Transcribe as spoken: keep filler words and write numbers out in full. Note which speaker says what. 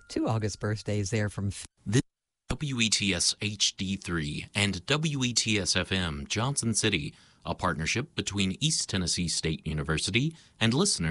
Speaker 1: Two August birthdays there from
Speaker 2: This W E T S H D three and W E T S F M Johnson City, a partnership between East Tennessee State University and listeners